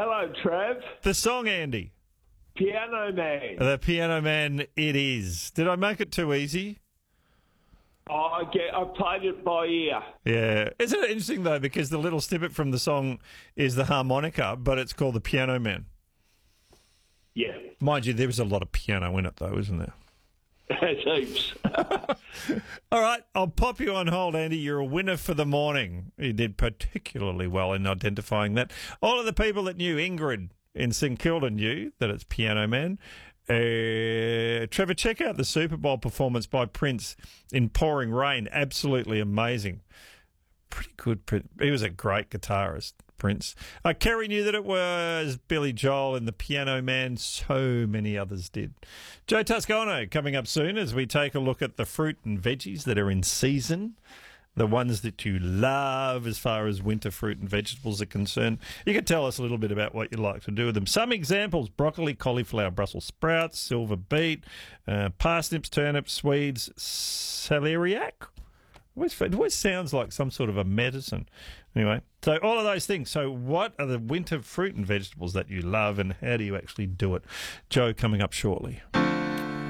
Hello, Trev. The song, Andy. Piano Man. The Piano Man, it is. Did I make it too easy? I played it by ear. Yeah. Isn't it interesting, though, because the little snippet from the song is the harmonica, but it's called The Piano Man. Yeah. Mind you, there was a lot of piano in it, though, isn't there? Heaps. All right, I'll pop you on hold, Andy. You're a winner for the morning. You did particularly well in identifying that. All of the people that knew Ingrid in St Kilda knew that it's Piano Man. Trevor, check out the Super Bowl performance by Prince in Pouring Rain. Absolutely amazing. Pretty good. He was a great guitarist, Prince. Kerry knew that it was Billy Joel and the Piano Man. So many others did. Joe Toscano coming up soon as we take a look at the fruit and veggies that are in season. The ones that you love as far as winter fruit and vegetables are concerned. You can tell us a little bit about what you like to do with them. Some examples: broccoli, cauliflower, Brussels sprouts, silver beet, parsnips, turnips, Swedes, celeriac. It always sounds like some sort of a medicine. Anyway, so all of those things. So what are the winter fruit and vegetables that you love, and how do you actually do it? Joe coming up shortly.